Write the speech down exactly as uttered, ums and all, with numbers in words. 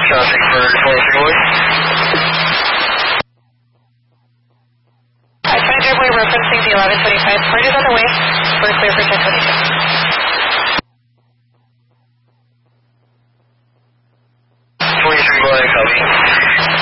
traffic for twenty-three boy. I twenty-three boy referencing the eleven twenty-five. Bridge is on the way. We're clear for ten twenty-six. twenty-three boy, copy.